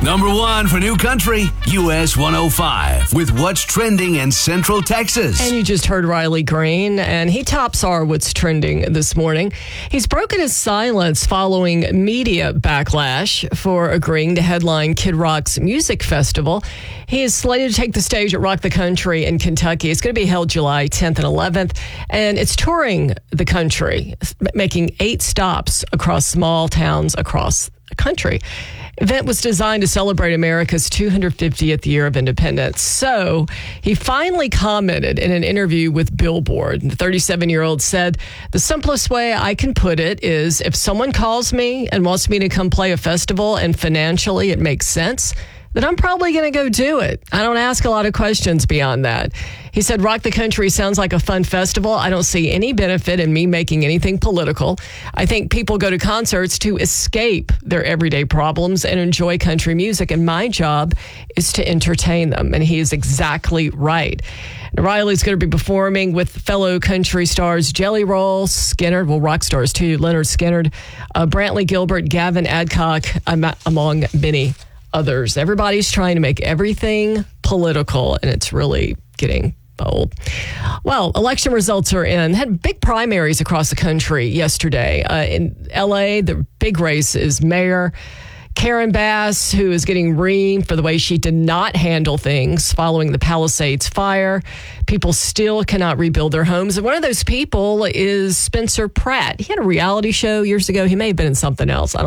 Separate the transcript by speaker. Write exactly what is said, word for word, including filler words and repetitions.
Speaker 1: Number one for New Country, U S one oh five, with what's trending in Central Texas.
Speaker 2: And you just heard Riley Green, and he tops our What's Trending this morning. He's broken his silence following media backlash for agreeing to headline Kid Rock's music festival. He is slated to take the stage at Rock the Country in Kentucky. It's going to be held July tenth and eleventh, and it's touring the country, making eight stops across small towns across the country. Event was designed to celebrate America's two hundred fiftieth year of independence. So he finally commented in an interview with Billboard. The thirty-seven-year-old said, "The simplest way I can put it is if someone calls me and wants me to come play a festival and financially it makes sense, then I'm probably going to go do it. I don't ask a lot of questions beyond that." He said, "Rock the Country sounds like a fun festival. I don't see any benefit in me making anything political. I think people go to concerts to escape their everyday problems and enjoy country music, and my job is to entertain them." And he is exactly right. And Riley's going to be performing with fellow country stars Jelly Roll, Skynyrd, well, rock stars too, Leonard Skynyrd, uh, Brantley Gilbert, Gavin Adcock, um, among many others. Everybody's trying to make everything political, and it's really getting old. Well, election results are in. Had big primaries across the country yesterday. Uh, in L A, the big race is mayor. Karen Bass, who is getting reamed for the way she did not handle things following the Palisades fire. People still cannot rebuild their homes. And one of those people is Spencer Pratt. He had a reality show years ago. He may have been in something else. I don't